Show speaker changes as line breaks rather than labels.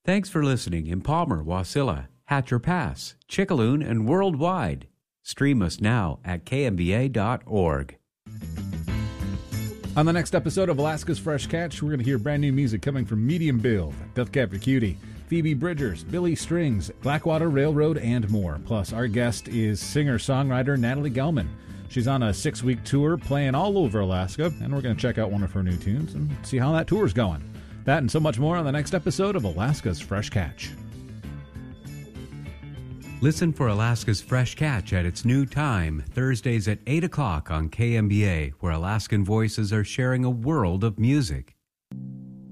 Thanks for listening in Palmer, Wasilla, Hatcher Pass, Chickaloon, and worldwide. Stream us now at kmba.org.
On the next episode of Alaska's Fresh Catch, we're going to hear brand new music coming from Medium Build, Death Cab for Cutie, Phoebe Bridgers, Billy Strings, Blackwater Railroad, and more. Plus, our guest is singer-songwriter Natalie Gelman. She's on a 6-week tour playing all over Alaska, and we're going to check out one of her new tunes and see how that tour's going. That and so much more on the next episode of Alaska's Fresh Catch.
Listen for Alaska's Fresh Catch at its new time, Thursdays at 8 o'clock on KMBA, where Alaskan voices are sharing a world of music.